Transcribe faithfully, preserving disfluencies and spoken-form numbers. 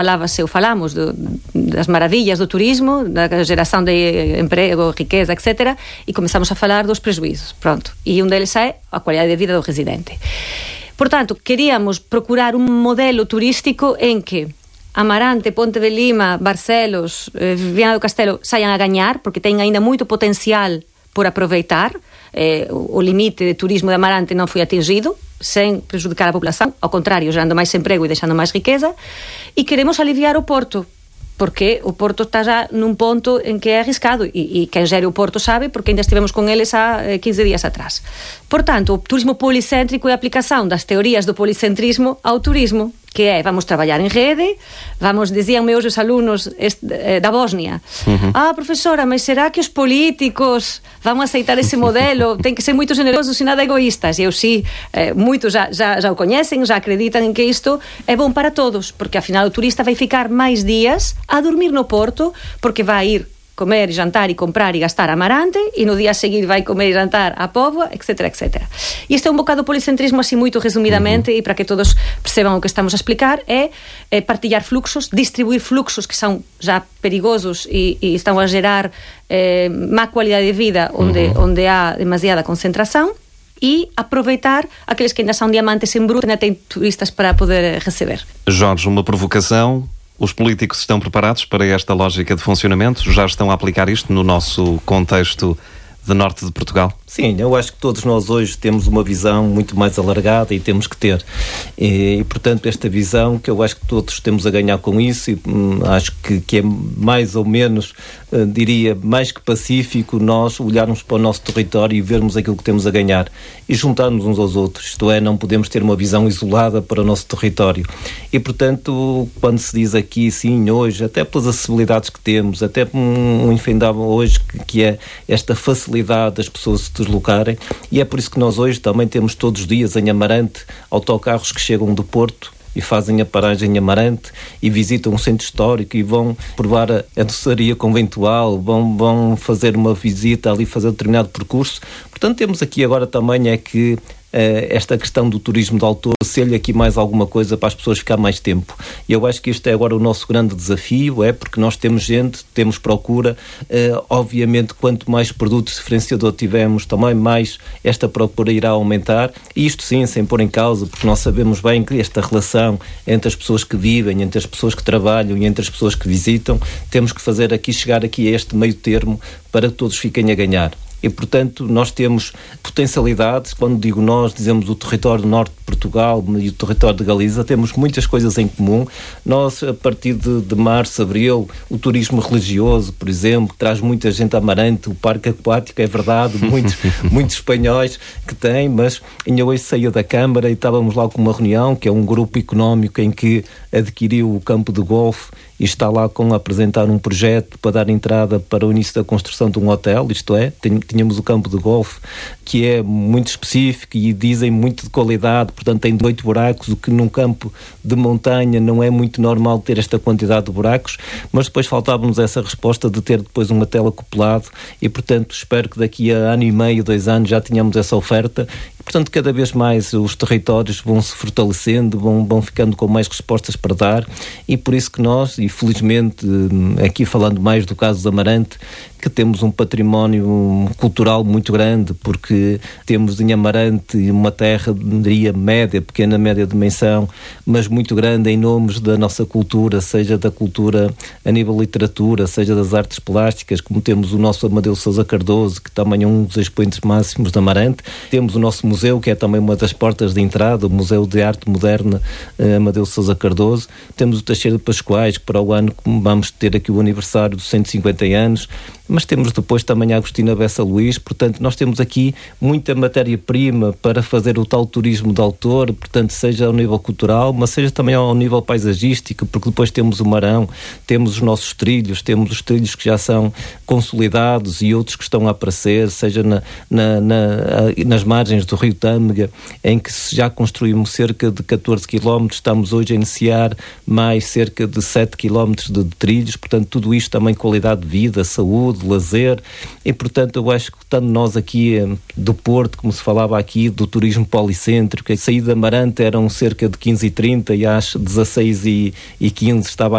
falava-se ou falamos do, das maravilhas do turismo, da geração de emprego, riqueza, etcétera, e começamos a falar dos prejuízos. Pronto. E um deles é a qualidade de vida do residente. Portanto, queríamos procurar um modelo turístico em que Amarante, Ponte de Lima, Barcelos, eh, Viana do Castelo saiam a ganhar, porque tem ainda muito potencial por aproveitar. Eh, o, o limite de turismo de Amarante não foi atingido, sem prejudicar a população, ao contrário, gerando mais emprego e deixando mais riqueza. E queremos aliviar o Porto, porque o Porto está já num ponto em que é arriscado, e, e quem gere o Porto sabe, porque ainda estivemos com eles há quinze dias atrás. Portanto, o turismo policêntrico é a aplicação das teorias do policentrismo ao turismo, que é, vamos trabalhar em rede, vamos, diziam-me hoje os alunos este, da Bósnia, uhum. ah, professora, mas será que os políticos vão aceitar esse modelo? Tem que ser muito generosos e nada egoístas. E eu sim, eh, muitos já, já, já o conhecem, já acreditam em que isto é bom para todos, porque afinal o turista vai ficar mais dias a dormir no Porto, porque vai ir comer, jantar e comprar e gastar a Amarante, e no dia a seguir vai comer e jantar a Póvoa, etc, etcétera. E este é um bocado o policentrismo, assim, muito resumidamente, uhum. e para que todos percebam o que estamos a explicar, é, é partilhar fluxos, distribuir fluxos que são já perigosos e, e estão a gerar eh, má qualidade de vida onde, uhum. onde há demasiada concentração, e aproveitar aqueles que ainda são diamantes em bruto, ainda têm turistas para poder receber. Jorge, uma provocação. Os políticos estão preparados para esta lógica de funcionamento? Já estão a aplicar isto no nosso contexto de norte de Portugal? Sim, eu acho que todos nós hoje temos uma visão muito mais alargada e temos que ter. E, e portanto, esta visão que eu acho que todos temos a ganhar com isso, e hum, acho que, que é mais ou menos, uh, diria, mais que pacífico nós olharmos para o nosso território e vermos aquilo que temos a ganhar e juntarmos uns aos outros. Isto é, não podemos ter uma visão isolada para o nosso território. E, portanto, quando se diz aqui, sim, hoje, até pelas acessibilidades que temos, até um, um infindável hoje, que, que é esta facilidade das pessoas se deslocarem, e é por isso que nós hoje também temos todos os dias em Amarante autocarros que chegam do Porto e fazem a paragem em Amarante e visitam um centro histórico e vão provar a, a doçaria conventual, vão, vão fazer uma visita ali, fazer um determinado percurso. Portanto, temos aqui agora também é que esta questão do turismo de autor, ser-lhe aqui mais alguma coisa para as pessoas ficar mais tempo. E eu acho que este é agora o nosso grande desafio, é porque nós temos gente, temos procura, uh, obviamente quanto mais produto diferenciador tivermos, também mais esta procura irá aumentar, e isto sim, sem pôr em causa, porque nós sabemos bem que esta relação entre as pessoas que vivem, entre as pessoas que trabalham e entre as pessoas que visitam, temos que fazer aqui, chegar aqui a este meio termo para que todos fiquem a ganhar. E, portanto, nós temos potencialidades. Quando digo nós, dizemos o território do norte de Portugal e o território de Galiza, temos muitas coisas em comum. Nós, a partir de, de março, abril, o turismo religioso, por exemplo, traz muita gente a Amarante, o parque aquático, é verdade, muitos, muitos espanhóis que têm, mas ainda hoje saía da Câmara e estávamos lá com uma reunião, que é um grupo económico em que adquiriu o campo de golfe e está lá com a apresentar um projeto para dar entrada para o início da construção de um hotel, isto é, tínhamos o campo de golfe, que é muito específico e dizem muito de qualidade, portanto tem oito buracos, o que num campo de montanha não é muito normal ter esta quantidade de buracos, mas depois faltava-nos essa resposta de ter depois um hotel acoplado e, portanto, espero que daqui a ano e meio, dois anos, já tenhamos essa oferta. Portanto, cada vez mais os territórios vão se fortalecendo, vão, vão ficando com mais respostas para dar, e por isso que nós, e felizmente, aqui falando mais do caso de Amarante, que temos um património cultural muito grande, porque temos em Amarante uma terra, diria, média, pequena, média dimensão, mas muito grande em nomes da nossa cultura, seja da cultura a nível literatura, seja das artes plásticas, como temos o nosso Amadeu Sousa Cardoso, que também é um dos expoentes máximos de Amarante. Temos o nosso museu, que é também uma das portas de entrada, o Museu de Arte Moderna Amadeu Sousa Cardoso. Temos o Teixeira de Pascoais, que para o ano vamos ter aqui o aniversário dos cento e cinquenta anos, mas temos depois também a Agostina Bessa Luís. Portanto, nós temos aqui muita matéria-prima para fazer o tal turismo de autor, portanto, seja ao nível cultural, mas seja também ao nível paisagístico, porque depois temos o Marão, temos os nossos trilhos, temos os trilhos que já são consolidados e outros que estão a aparecer, seja na, na, na, nas margens do Rio Tâmega, em que já construímos cerca de catorze quilómetros, estamos hoje a iniciar mais cerca de sete quilómetros de, de trilhos, portanto, tudo isto também qualidade de vida, saúde, lazer, e portanto eu acho que estando nós aqui do Porto, como se falava aqui, do turismo policêntrico, a saída de Amarante eram cerca de quinze e trinta e às dezasseis e quinze estava